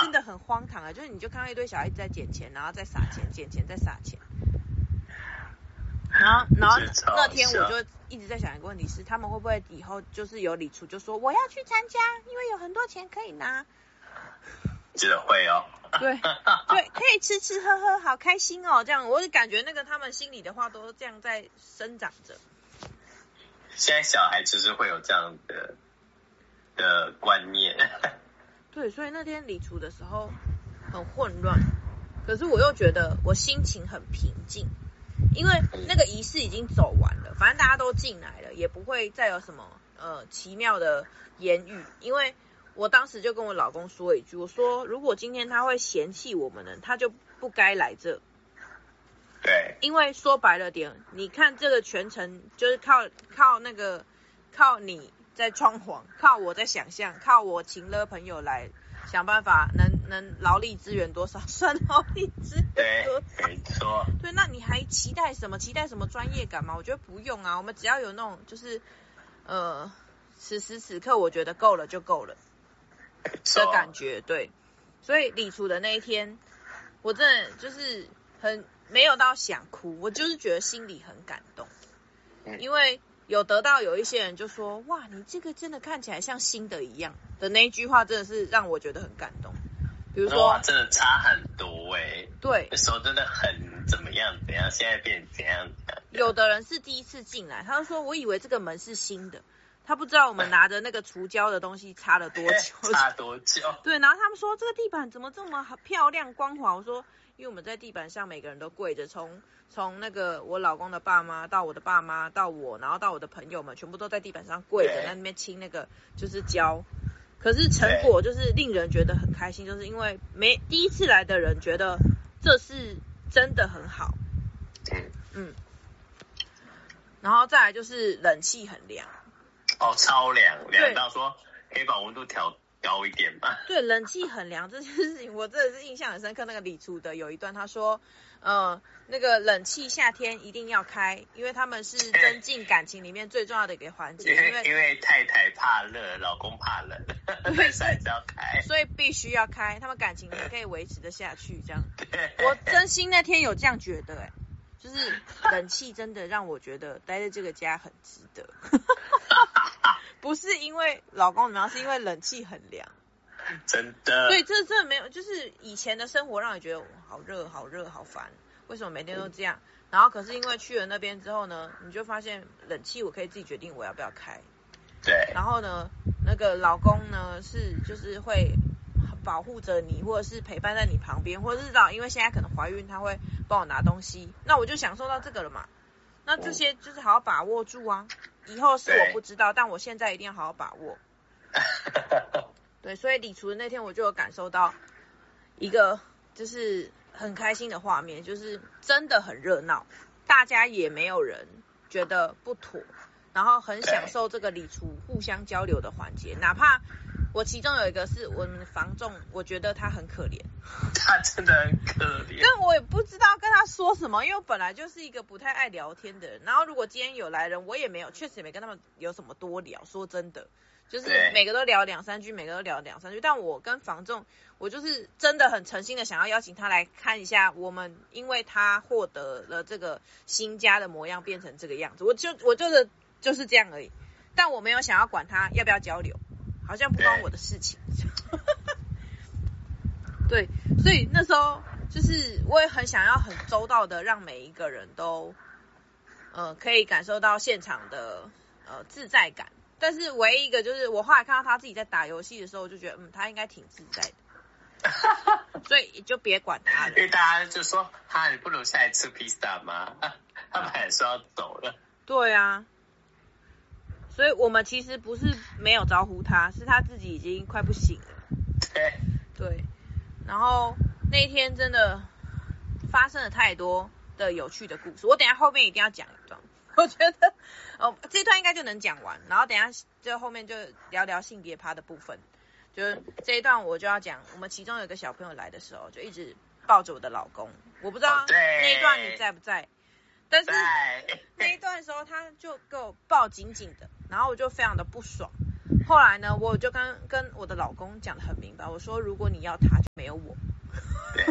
真的很荒唐啊！就是你就看到一堆小孩一直在捡钱，然后再撒钱，捡钱再撒钱。然后那天我就一直在想一个问题是，他们会不会以后就是有礼厨就说我要去参加，因为有很多钱可以拿。 记得会哦。 对对，可以吃吃喝喝，好开心哦！这样我就感觉那个他们心里的话都这样在生长着。 现在小孩就是会有这样的观念。 对，所以那天礼厨的时候很混乱，可是我又觉得我心情很平静。因为那个仪式已经走完了，反正大家都进来了，也不会再有什么奇妙的言语。因为我当时就跟我老公说一句，我说如果今天他会嫌弃我们呢，他就不该来这。 对， 因为说白了点，你看这个全程就是靠你在装潢，靠我在想象，靠我请了朋友来想办法能劳力支援多少算劳力支援多少。 对，没错。 对，那你还期待什么专业感吗？我觉得不用啊，我们只要有那种就是此时此刻我觉得够了就够了的感觉。对，所以礼厨的那一天我真的就是很没有到想哭，我就是觉得心里很感动。因为有得到有一些人就说哇你这个真的看起来像新的一样的那一句话，真的是让我觉得很感动。比如说哇真的差很多对， 那时候真的很怎么样，现在变怎样。 有的人是第一次进来，他就说我以为这个门是新的，他不知道我们拿着那个除胶的东西擦了多久。 擦多久？对， 然后他们说这个地板怎么这么漂亮光滑，我说因为我们在地板上每个人都跪着，从那个我老公的爸妈到我的爸妈到我，然后到我的朋友们，全部都在地板上跪着，在那边清那个就是胶。可是成果就是令人觉得很开心，就是因为第一次来的人觉得这是真的很好。然后再来就是冷气很凉。 哦，超凉到说可以把温度调高一点吧。对， 冷气很凉这件事情我真的是印象很深刻。那个礼厨的有一段他说那个冷气夏天一定要开，因为他们是增进感情里面最重要的一个环节。 因为太太怕热，老公怕冷，所以还是要开， 所以必须要开，他们感情才可以维持得下去。这样，我真心那天有这样觉得就是冷气真的让我觉得待在这个家很值得。不是因为老公怎么样，是因为冷气很凉。 真的。对， 这真的没有，就是以前的生活让你觉得好热好烦，为什么每天都这样？然后可是因为去了那边之后呢，你就发现冷气我可以自己决定我要不要开。 对。 然后呢，那个老公呢就是会保护着你，或者是陪伴在你旁边，或者是因为现在可能怀孕，他会帮我拿东西，那我就享受到这个了嘛。那这些就是好好把握住啊。以后是我不知道，但我现在一定要好好把握。对，所以礼厨的那天我就有感受到一个就是很开心的画面，就是真的很热闹，大家也没有人觉得不妥，然后很享受这个礼厨互相交流的环节。哪怕我其中有一个是我们的房仲，我觉得他很可怜， 他真的很可怜， 但我也不知道跟他说什么，因为我本来就是一个不太爱聊天的人，然后如果今天有来人，我也确实也没跟他们有什么多聊，说真的，就是每个都聊2-3句，但我跟房仲，我就是真的很诚心的想要邀请他来看一下我们，因为他获得了这个新家的模样变成这个样子，我就是这样而已，但我没有想要管他要不要交流，好像不关我的事情。对，所以那时候就是我也很想要很周到的让每一个人都可以感受到现场的自在感，但是唯一一个就是我后来看到他自己在打游戏的时候，我就觉得他应该挺自在的。所以就别管他了， 因为大家就说你不留下来吃披萨吗？他本来说要走了。对啊，所以我们其实不是没有招呼他，是他自己已经快不行了。对，然后那一天真的发生了太多的有趣的故事，我等一下后面一定要讲一段，我觉得这一段应该就能讲完，然后等一下就后面就聊聊性别趴的部分。就是这一段我就要讲，我们其中有一个小朋友来的时候，就一直抱着我的老公，我不知道那一段你在不在，但是那一段的时候他就给我抱紧紧的，然后我就非常的不爽。 后来呢，我就跟我的老公讲得很明白，我说如果你要他，就没有我。 对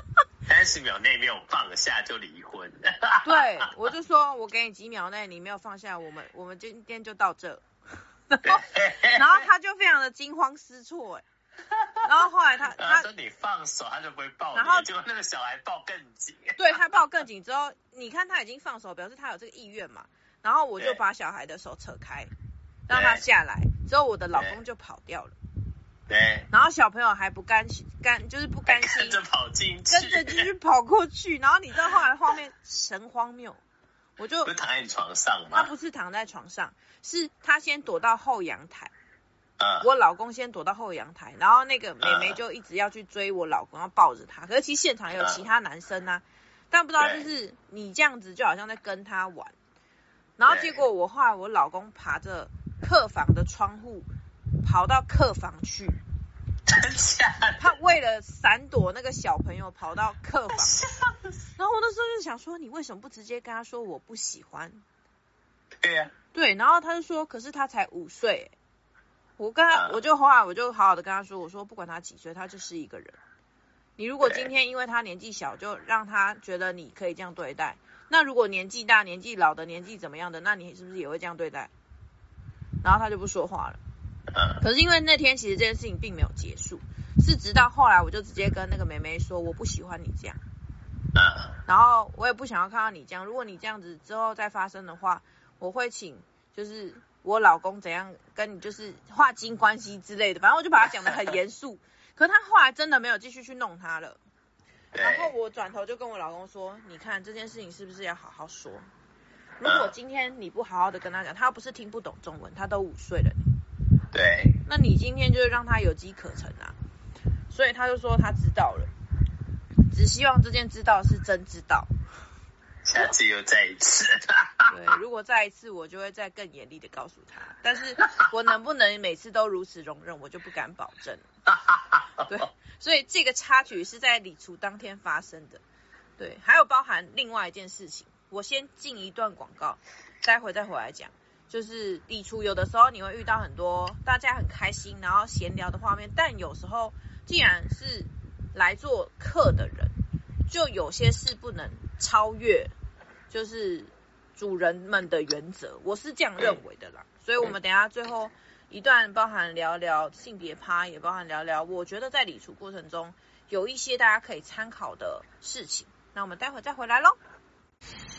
，30秒内没有放下就离婚。 对，我就说我给你几秒内你没有放下，我们今天就到这。然后他就非常的惊慌失措，然后后来他说你放手，他就不会抱你， 然后结果那个小孩抱更紧。 对，他抱更紧之后，你看他已经放手，表示他有这个意愿嘛。然后我就把小孩的手扯开，让他下来，之后我的老公就跑掉了。 对， 然后小朋友还不就是不甘心， 跟着跑进去， 跟着继续跑过去。然后你知道后来画面神荒谬，我就不是躺在你床上吗？ 他不是躺在床上，是他先躲到后阳台。 我老公先躲到后阳台，然后那个妹妹就一直要去追我老公，要抱着他。可是其实现场有其他男生啊，但不知道就是你这样子就好像在跟他玩。然后结果后来我老公爬着客房的窗户跑到客房去， 真假的？ 他为了闪躲那个小朋友跑到客房。然后我那时候就想说，你为什么不直接跟他说我不喜欢？ 对呀。 对，然后他就说，可是他才5岁。我就后来我就好好的跟他说，我说不管他几岁，他就是一个人。你如果今天因为他年纪小，就让他觉得你可以这样对待，那如果年纪大、年纪老的、年纪怎么样的，那你是不是也会这样对待？然后他就不说话了。可是因为那天其实这件事情并没有结束，是直到后来我就直接跟那个妹妹说，我不喜欢你这样。然后我也不想要看到你这样，如果你这样子之后再发生的话，我会请就是我老公怎样跟你就是划清关系之类的，反正我就把他讲得很严肃。可是他后来真的没有继续去弄他了。然后我转头就跟我老公说，你看这件事情是不是要好好说？如果今天你不好好的跟他讲，他不是听不懂中文，他都5岁了。 对。 那你今天就是让他有机可乘啊。所以他就说他知道了，只希望这件知道是真知道。 下次又再一次。 对，如果再一次，我就会再更严厉的告诉他。但是我能不能每次都如此容忍，我就不敢保证。对，所以这个插曲是在礼厨当天发生的。对，还有包含另外一件事情，我先进一段广告，待会再回来讲。就是礼厨有的时候你会遇到很多大家很开心然后闲聊的画面，但有时候既然是来做客的人，就有些事不能超越就是主人们的原则，我是这样认为的啦。所以我们等一下最后一段包含聊聊性别趴，也包含聊聊我觉得在礼厨过程中有一些大家可以参考的事情。那我们待会再回来咯。